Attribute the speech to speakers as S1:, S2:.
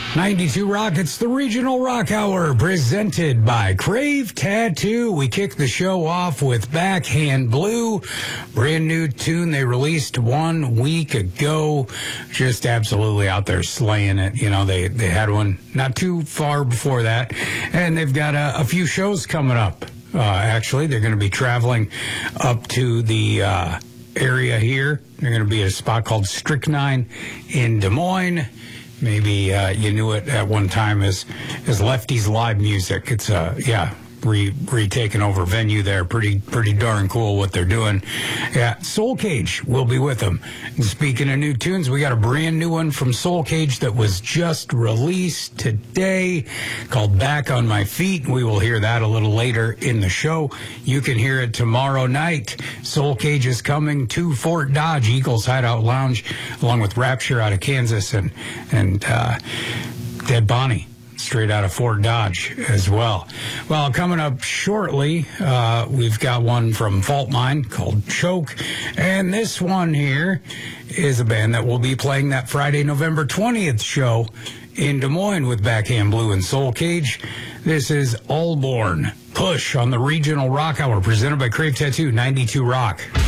S1: 92 Rock, it's the Regional Rock Hour presented by Crave Tattoo. We kick the show off with Backhand Blue, brand new tune they released 1 week ago. Just absolutely out there slaying it. You know, they had one not too far before that, and they've got a few shows coming up. Actually, they're going to be traveling up to the area here. They're going to be at a spot called Strychnine in Des Moines. Maybe you knew it at one time as Lefty's Live Music. It's retaken over venue there. Pretty darn cool what they're doing. Yeah, Soul Cage will be with them. And speaking of new tunes, we got a brand new one from Soul Cage that was just released today called Back on My Feet. We will hear that a little later in the show. You can hear it tomorrow night. Soul Cage is coming to Fort Dodge, Eagles Hideout Lounge, along with Rapture out of Kansas and Dead Bonnie, straight out of Fort Dodge as well. Well, coming up shortly, we've got one from Faultmine called Choke. And this one here is a band that will be playing that Friday, November 20th show in Des Moines with Backhand Blue and Soul Cage. This is Allborn. Push on the Regional Rock Hour presented by Crave Tattoo, 92 Rock.